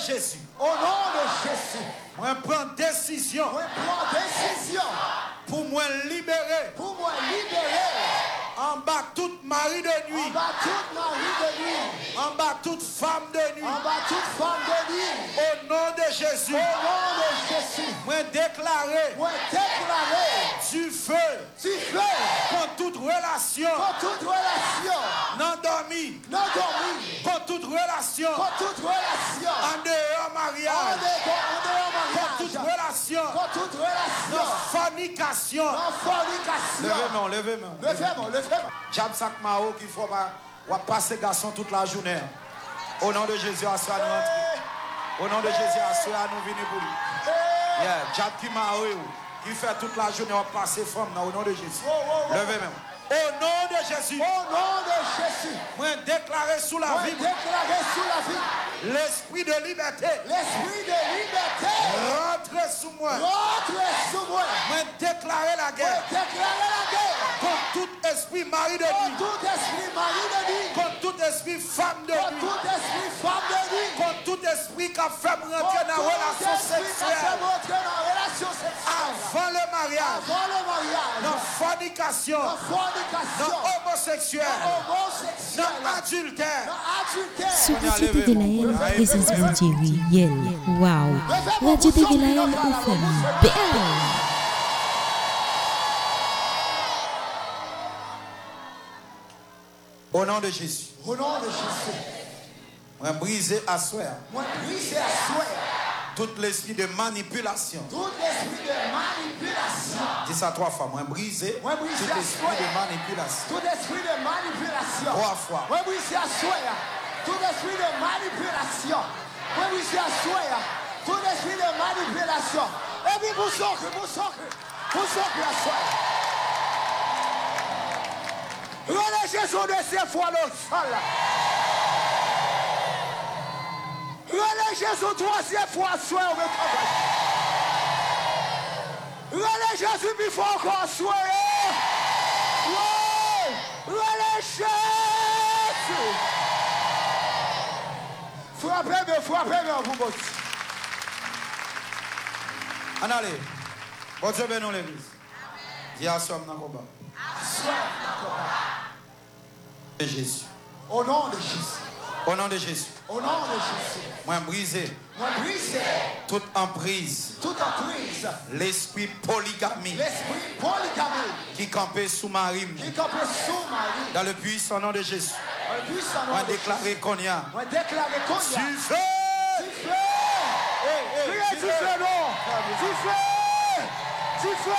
Jésus. Au nom de Jésus. Moi prends décision. Moi prends décision. Pour moi libérer. Pour moi libérer. En bas toute mari de nuit. En bas toute mari de nuit. En bas toute femme de nuit. En bas toute femme de nuit. Au nom de Jésus. Au nom de Jésus. Moi déclarer. Moi déclarer. Du feu. Du feu. Contre toute relation. Contre toute relation. Non dormi. Non dormi. Contre toute relation. Contre toute relation. En dehors mariage. En dehors mariage. Contre toute relation. Contre toute relation. Non fornication. Non fornication. Levez-moi, levez-moi. Levez-moi, levez-moi. Jabsak Mao qui faut pas passer garçon toute la journée. Au nom de Jésus, à soi nous entrer. Au nom de Jésus, à soi nous venir pour lui. Yeah, Jabki Mao qui fait toute la journée, on passe femme au nom de Jésus. Levez-moi. Au nom de Jésus. Au nom de Jésus. Moi déclarer sous la vie. Déclarer sous la vie. L'esprit de liberté. L'esprit de liberté. Rentre sous moi. Rentre sous moi. Moi déclarer la guerre. Déclarer la guerre. Contre tout esprit mari de nuit. Contre tout esprit mari de nuit. Contre tout esprit femme de nuit. Contre tout esprit femme de nuit. Contre tout esprit qui a fait rentrer dans la relation sexuelle. Avant le mariage. Avant le mariage. Dans fornication. Dans fornication. Dans homosexuel. Dans adultère. Sur Radio Tegelael, présence manjériel. Wow. Radio Tegelael au famille. Belle. Au nom de Jésus. Au nom de Jésus. Moi briser à soi. Moi briser à soi. Tout l'esprit de manipulation. Tout l'esprit de manipulation. Dis ça 3 fois. Moi briser. Moi briser tout l'esprit de manipulation. Tout l'esprit de manipulation. 3 fois. Moi briser à soi. Tout l'esprit de manipulation. Moi briser à soi. Tout l'esprit de manipulation. Et puis vous sacrez à soi. Relâchez son de ses fois le sol. Relâchez son 3e fois soir au travail. Relâchez son plus fort encore soir. Relâchez. Frappez-moi vous votre. En allez. Bon Dieu bénisse l'église. Dis à soi dans le combat. De Jésus. Au nom de Jésus. Au nom de Jésus. Au nom de Jésus. Moi briser. Moi briser. Toute emprise. Toute emprise. L'esprit polygamie. L'esprit polygamie. Qui campait sous Marie. Qui campait sous Marie. Dans le puissant nom de Jésus. Dans le puissant nom moi de Jésus. déclarer qu'on y a. Moi déclarer qu'on y a. Tu fais. Tu fais. Tu fais non. Tu fais. Tu fais.